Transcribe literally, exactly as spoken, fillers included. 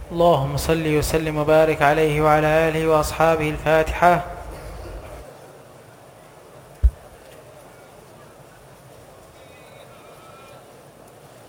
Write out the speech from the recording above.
اللهم صل وسلم وبارك عليه وعلى آله وأصحابه. الفاتحة.